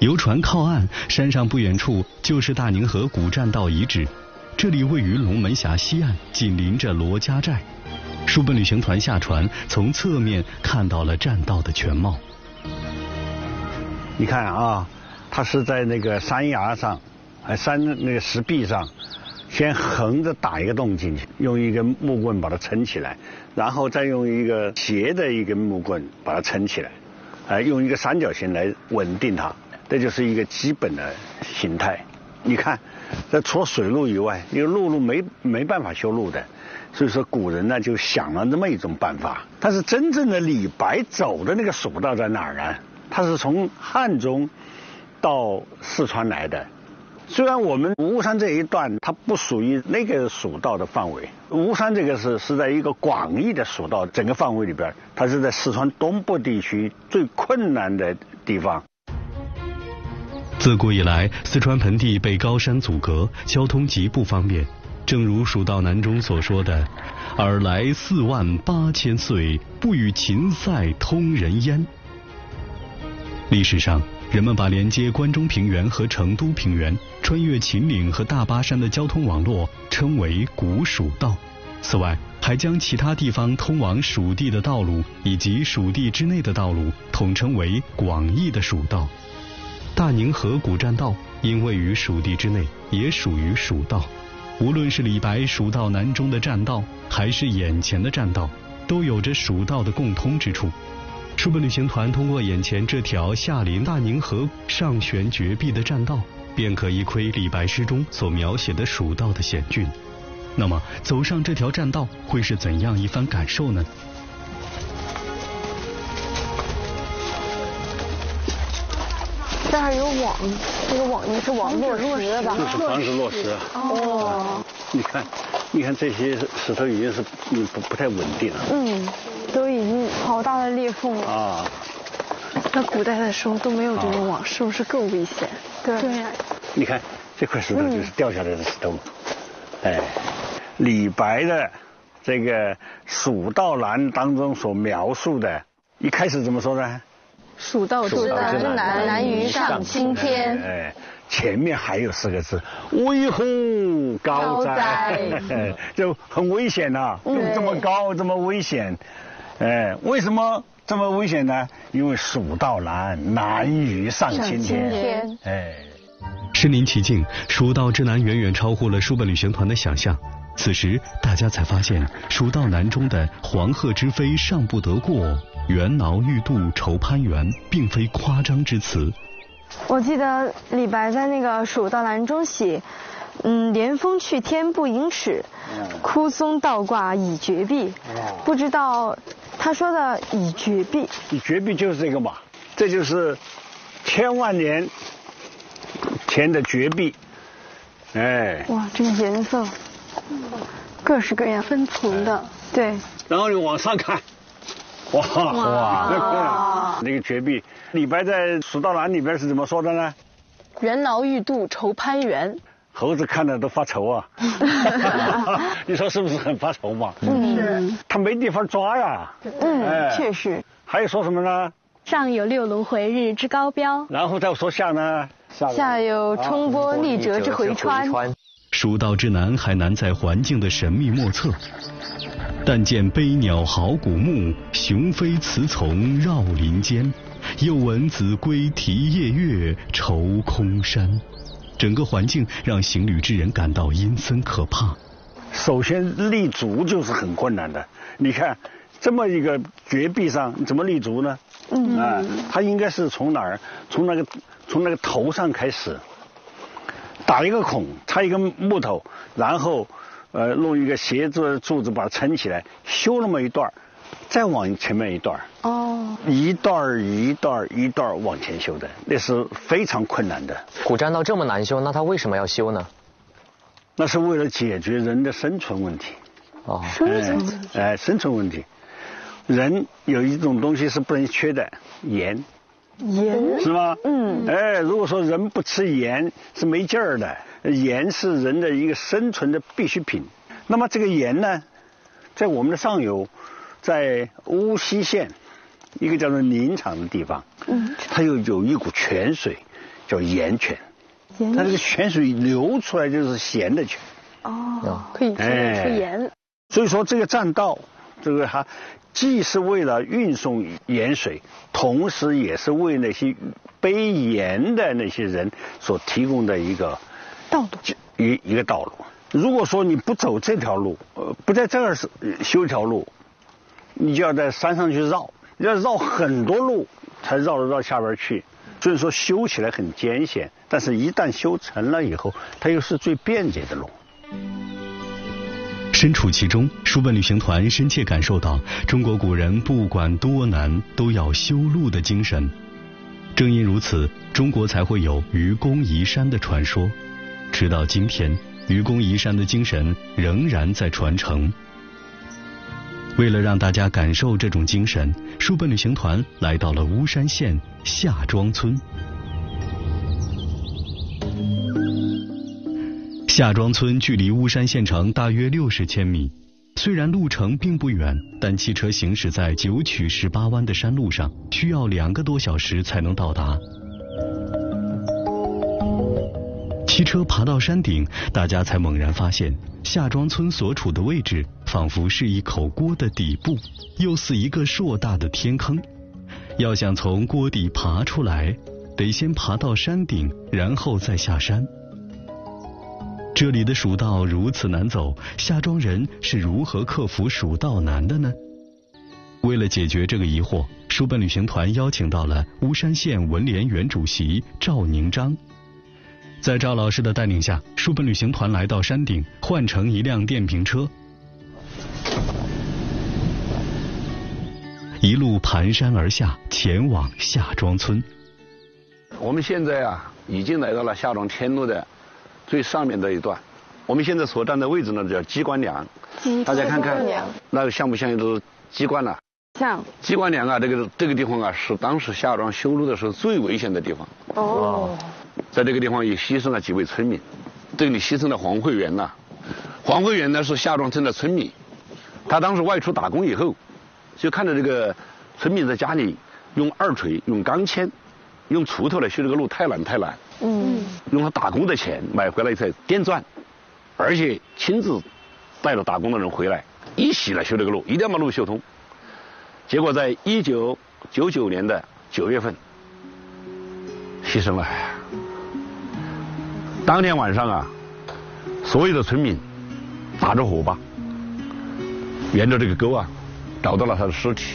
游船靠岸，山上不远处就是大宁河古栈道遗址，这里位于龙门峡西岸，紧邻着罗家寨。书本旅行团下船，从侧面看到了栈道的全貌。 你看啊，它是在那个山崖上，山那个石壁上，先横着打一个洞进去，用一根木棍把它撑起来，然后再用一个斜的一根木棍把它撑起来，用一个三角形来稳定它。这就是一个基本的形态。你看，这除了水路以外，因为陆路没办法修路的，所以说古人呢就想了这么一种办法。但是真正的李白走的那个蜀道在哪儿呢？他是从汉中到四川来的。虽然我们巫山这一段它不属于那个蜀道的范围，巫山这个是在一个广义的蜀道整个范围里边，它是在四川东部地区最困难的地方。 自古以来，四川盆地被高山阻隔，交通极不方便。正如《蜀道难》中所说的：“尔来48000岁，不与秦塞通人烟。”历史上，人们把连接关中平原和成都平原、穿越秦岭和大巴山的交通网络称为古蜀道。此外，还将其他地方通往蜀地的道路以及蜀地之内的道路统称为广义的蜀道。大宁河古栈道因位于蜀地之内，也属于蜀道。无论是李白《蜀道难》中的栈道，还是眼前的栈道，都有着蜀道的共通之处。书本旅行团通过眼前这条下临大宁河上悬绝壁的栈道，便可一窥李白诗中所描写的蜀道的险峻。那么，走上这条栈道会是怎样一番感受呢？ 这儿有网，这个网也是网落石的吧？ 就是防止落石。 哦。 你看这些石头已经是不太稳定了。 都已经好大的裂缝了。啊。 那古代的时候都没有这种网，是不是更危险？ 对呀。 你看这块石头就是掉下来的石头。李白的这个《蜀道难》当中所描述的，一开始怎么说呢？ 蜀道之难， 难于上青天。 前面还有4个字：危乎高哉。就很危险呐，这么高，这么危险。为什么这么危险呢？因为蜀道难，难于上青天。 身临其境，蜀道之难远远超乎了书本旅行团的想象。此时，大家才发现，《蜀道难》中的“黄鹤之飞尚不得过，猿猱欲度愁攀援”并非夸张之词。 我记得李白在那个《蜀道难》中写：“连峰去天不盈尺，枯松倒挂倚绝壁。”不知道他说的倚绝壁， 倚绝壁就是这个嘛，这就是千万年前的绝壁。 哇，这个颜色。各式各样分层的， 对。 然后你往上看，哇，那个绝壁，李白在《蜀道难》里边是怎么说的呢？ 猿猱欲度愁攀援。 猴子看了都发愁啊，你说是不是很发愁嘛？ 是。 他没地方抓呀。 确实。 还有说什么呢？ 上有6轮回日之高标。 然后再说下呢？ 下有冲波逆折之回川。 蜀道之难还难在环境的神秘莫测。但见悲鸟号古木，雄飞雌从绕林间。又闻子规啼夜月，愁空山。整个环境让行旅之人感到阴森可怕。 首先立足就是很困难的。你看这么一个绝壁上怎么立足呢？它应该是从哪儿？从那个头上开始。打一个孔，插一根木头，然后弄一个斜柱子把它撑起来，修那么一段，再往前面一段。一段往前修的，那是非常困难的。 古栈道这么难修，那它为什么要修呢？ 那是为了解决人的生存问题。生存问题。人有一种东西是不能缺的，盐。是吗？如果说人不吃盐是没劲儿的，盐是人的一个生存的必需品。那么这个盐呢，在我们的上游，在巫溪县一个叫做宁场的地方，它有一股泉水， 叫盐泉。它这个泉水流出来就是咸的泉。 哦，可以提炼出盐。 所以说这个栈道，这个它既是为了运送盐水，同时也是为那些背盐的那些人所提供的一个道路， 一个道路。如果说你不走这条路，不在这儿修一条路，你就要在山上去绕，要绕很多路才绕得到下边去。所以说修起来很艰险，但是一旦修成了以后，它又是最便捷的路。 身处其中，书本旅行团深切感受到中国古人不管多难都要修路的精神。正因如此，中国才会有愚公移山的传说。直到今天，愚公移山的精神仍然在传承。为了让大家感受这种精神，书本旅行团来到了巫山县夏庄村。夏庄村距离巫山县城大约60千米，虽然路程并不远，但汽车行驶在9曲18弯的山路上，需要2个多小时才能到达。骑车爬到山顶，大家才猛然发现，夏庄村所处的位置仿佛是一口锅的底部，又似一个硕大的天坑。要想从锅底爬出来，得先爬到山顶，然后再下山。这里的蜀道如此难走，夏庄人是如何克服蜀道难的呢？为了解决这个疑惑，书本旅行团邀请到了巫山县文联原主席赵宁章。在赵老师的带领下，书本旅行团来到山顶，换乘一辆电瓶车，一路盘山而下，前往夏庄村。 我们现在已经来到了夏庄天路的最上面这一段。我们现在所站的位置呢，叫鸡冠梁。大家看看，那个像不像一座鸡冠呢？ 像。 鸡冠梁这个地方是当时夏庄修路的时候最危险的地方。 哦。 在这个地方也牺牲了几位村民，这里牺牲了黄慧元呐。黄慧元呢是夏庄村的村民，他当时外出打工以后，就看着这个村民在家里用二锤、用钢钎、用锄头来修这个路太难，用他打工的钱买回来一台电钻，而且亲自带着打工的人回来一起来修这个路，一定要把路修通。结果在1999年的9月份牺牲了。当天晚上所有的村民打着火把，沿着这个沟找到了他的尸体，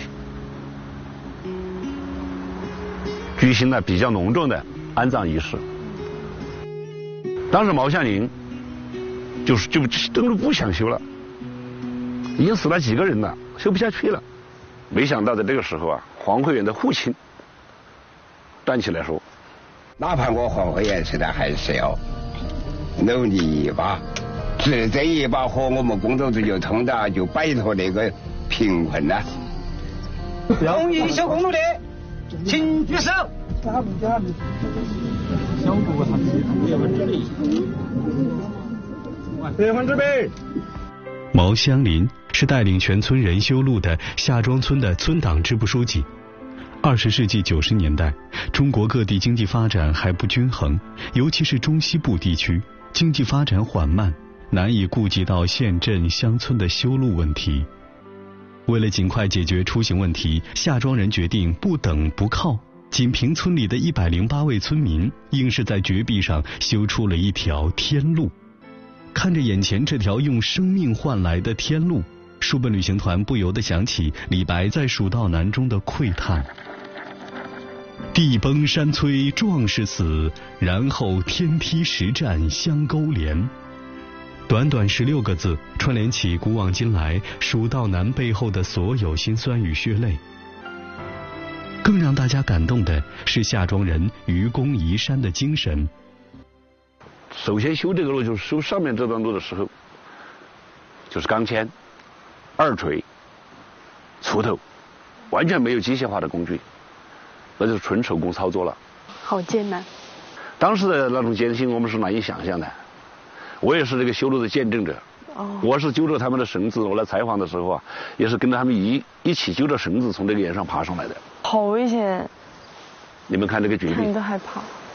举行了比较隆重的安葬仪式。当时毛向林就真的不想修了，已经死了几个人了，修不下去了。没想到在这个时候黄慧元的父亲站起来说：“ 哪怕我黄慧元现在还是要努力一把，这一把和我们工作组就通的，就摆脱那个贫困了。公益修公路的，请举手。100%。 毛香林是带领全村人修路的夏庄村的村党支部书记。20世纪90年代，中国各地经济发展还不均衡，尤其是中西部地区经济发展缓慢，难以顾及到县镇乡村的修路问题。为了尽快解决出行问题，夏庄人决定不等不靠，仅凭村里的108位村民，硬是在绝壁上修出了一条天路。看着眼前这条用生命换来的天路，书本旅行团不由得想起李白在《蜀道难》中的喟叹：地崩山摧壮士死，然后天梯石栈相勾连。短短16个字，串联起古往今来蜀道难背后的所有辛酸与血泪。更让大家感动的是夏庄人愚公移山的精神。 首先修这个路，就是修上面这段路的时候，就是钢钎、二锤、锄头，完全没有机械化的工具，那就是纯手工操作了。 好艰难。 当时的那种艰辛，我们是难以想象的。我也是这个修路的见证者。我是揪着他们的绳子，我来采访的时候也是跟着他们一起揪着绳子从这个岩上爬上来的。 好危险！ 你们看这个绝壁， 看你都害怕。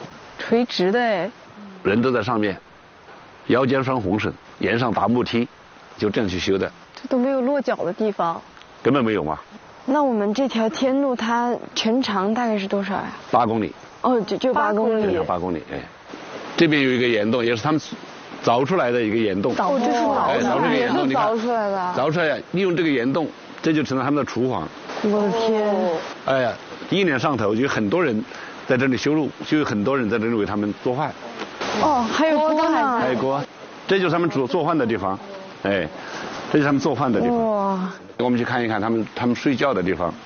垂直的哎。 人都在上面，腰间拴红绳，沿上搭木梯，就这样去修的。 这都没有落脚的地方。 根本没有嘛。 那我们这条天路它全长大概是多少呀 ？8公里。 哦，就8公里。 8公里，哎。这边有一个岩洞，也是他们凿出来的一个岩洞。 哦，这是凿出来的岩洞，你看。 凿出来的。 凿出来，利用这个岩洞，这就成了他们的厨房。 我的天！ 哎呀，1年上头就有很多人在这里修路，就有很多人在这里为他们做饭。 哦，还有锅呢。 还有锅，这就是他们做饭的地方。哎，这是他们做饭的地方。 哇！ 我们去看一看他们睡觉的地方。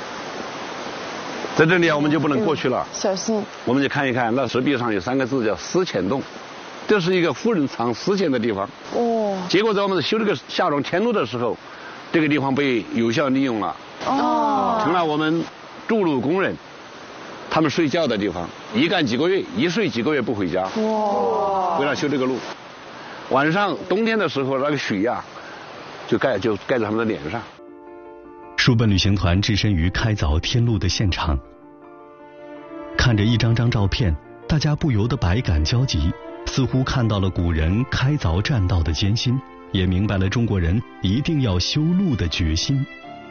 在这里啊，我们就不能过去了。 小心。 我们就看一看，那石壁上有3个字叫思前洞，这是一个妇人藏思前的地方。 哦。 结果在我们修这个下庄天路的时候，这个地方被有效利用了。 哦。 成了我们筑路工人他们睡觉的地方，一干几个月，一睡几个月不回家。哇！为了修这个路，晚上冬天的时候，那个雪呀，就盖在他们的脸上。 书本旅行团置身于开凿天路的现场，看着一张张照片，大家不由得百感交集，似乎看到了古人开凿栈道的艰辛，也明白了中国人一定要修路的决心。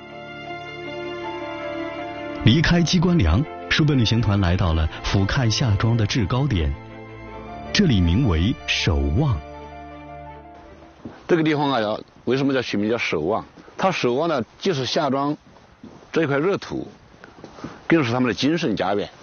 离开鸡冠梁，书本旅行团来到了俯瞰下庄的制高点，这里名为守望。 这个地方啊，为什么叫取名叫守望？它守望呢，既是下庄这块热土，更是他们的精神家园。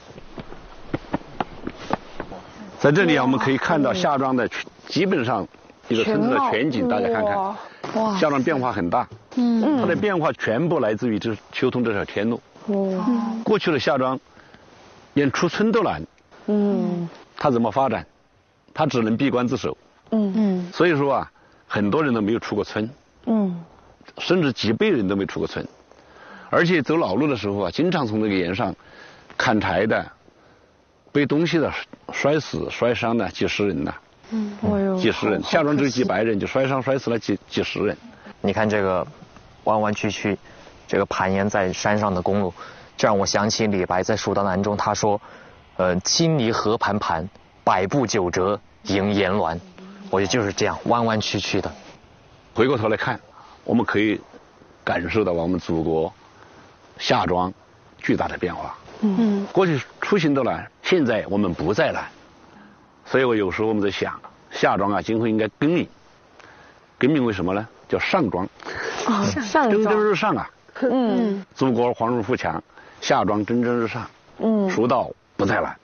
在这里啊，我们可以看到下庄的基本上一个村子的全景，大家看看。哇！下庄变化很大。它的变化全部来自于这修通这条天路。过去的下庄连出村都难。它怎么发展？它只能闭关自守。所以说啊，很多人都没有出过村。甚至几辈人都没出过村，而且走老路的时候啊，经常从那个岩上砍柴的、背东西的摔死、摔伤的几十人呐。几十人，下庄只有几百人，就摔伤摔死了几十人。 你看这个弯弯曲曲，这个盘延在山上的公路，这让我想起李白在《蜀道难》中他说：“青泥河盘盘，百步九折萦岩峦。”我觉得就是这样弯弯曲曲的。 回过头来看，我们可以感受到我们祖国下庄巨大的变化。过去出行都难，现在我们不再难。所以我有时候我们在想，下庄啊，今后应该更名，更名为什么呢？叫上庄。 上蒸蒸日上啊。祖国繁荣富强，下庄蒸蒸日上。蜀道不再难。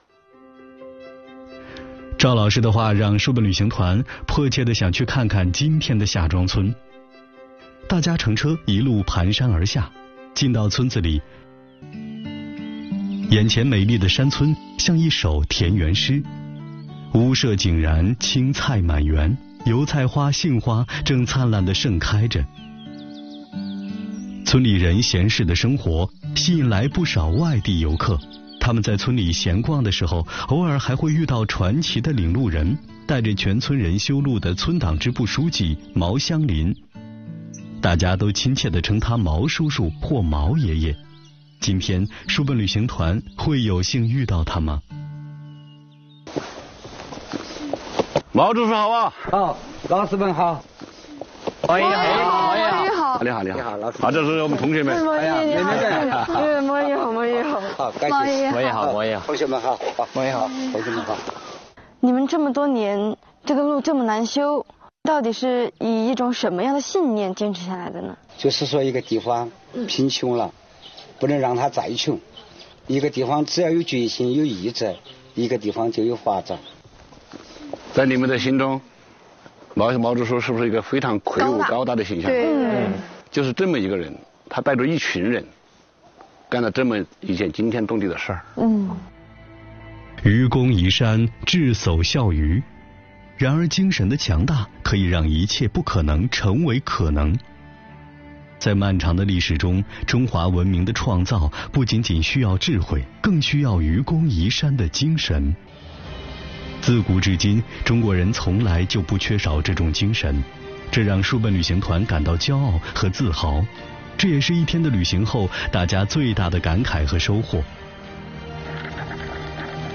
赵老师的话让书本旅行团迫切地想去看看今天的下庄村。大家乘车一路盘山而下，进到村子里，眼前美丽的山村像一首田园诗，屋舍井然，青菜满园，油菜花、杏花正灿烂地盛开着。村里人闲适的生活吸引来不少外地游客，他们在村里闲逛的时候，偶尔还会遇到传奇的领路人，带着全村人修路的村党支部书记毛香林，大家都亲切地称他毛叔叔或毛爷爷。今天书本旅行团会有幸遇到他吗？ 毛叔叔好啊！ 好，老师们好。 毛爷好， 你好， 你好，老师。 好，这是我们同学们。 毛爷爷好，毛爷好，毛爷好。 好，感谢。 毛爷好，毛爷好。 同学们好，毛爷好，同学们好。 你们这么多年，这个路这么难修，到底是以一种什么样的信念坚持下来的呢？ 就是说，一个地方贫穷了，不能让它再穷。一个地方只要有决心、有意志，一个地方就有发展。 在你们的心中，毛叔叔是不是一个非常魁梧高大的形象？ 对， 就是这么一个人，他带着一群人，干了这么一件惊天动地的事儿。 愚公移山，智叟效鱼。然而精神的强大可以让一切不可能成为可能。在漫长的历史中，中华文明的创造不仅仅需要智慧，更需要愚公移山的精神。自古至今，中国人从来就不缺少这种精神，这让书本旅行团感到骄傲和自豪。这也是一天的旅行后大家最大的感慨和收获。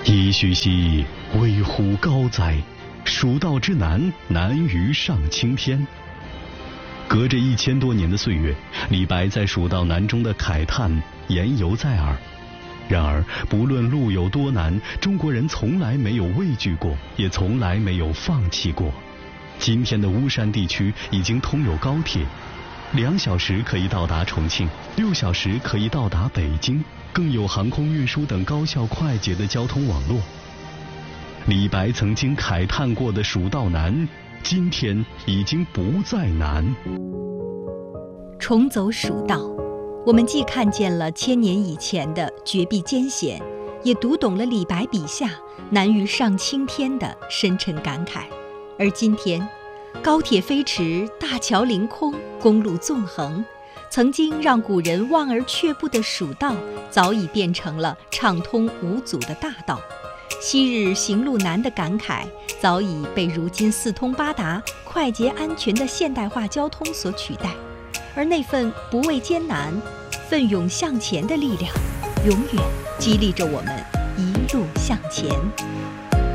噫吁兮，危乎高哉！蜀道之难，难于上青天。隔着1000多年的岁月，李白在蜀道难中的慨叹言犹在耳。然而，不论路有多难，中国人从来没有畏惧过，也从来没有放弃过。今天的巫山地区已经通有高铁，2小时可以到达重庆，6小时可以到达北京，更有航空运输等高效快捷的交通网络。李白曾经慨叹过的蜀道难，今天已经不再难。 重走蜀道，我们既看见了1000年以前的绝壁艰险，也读懂了李白笔下难于上青天的深沉感慨。而今天，高铁飞驰，大桥凌空，公路纵横，曾经让古人望而却步的蜀道，早已变成了畅通无阻的大道。昔日行路难的感慨，早已被如今四通八达、快捷安全的现代化交通所取代。而那份不畏艰难、奋勇向前的力量，永远激励着我们一路向前。